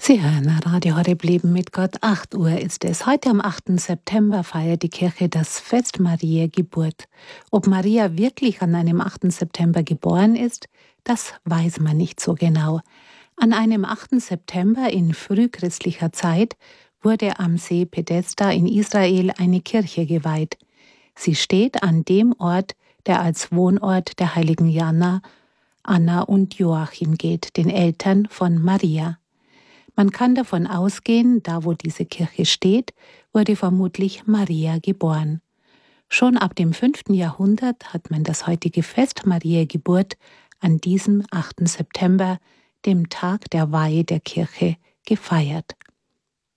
Sie hören Radio Horeb Leben mit Gott. 8 Uhr ist es. Heute am 8. September feiert die Kirche das Fest Mariä Geburt. Ob Maria wirklich an einem 8. September geboren ist, das weiß man nicht so genau. An einem 8. September in frühchristlicher Zeit wurde am See Pedesta in Israel eine Kirche geweiht. Sie steht an dem Ort, der als Wohnort der heiligen Jana, Anna und Joachim geht, den Eltern von Maria. Man kann davon ausgehen, da wo diese Kirche steht, wurde vermutlich Maria geboren. Schon ab dem 5. Jahrhundert hat man das heutige Fest Mariä Geburt an diesem 8. September, dem Tag der Weihe der Kirche, gefeiert.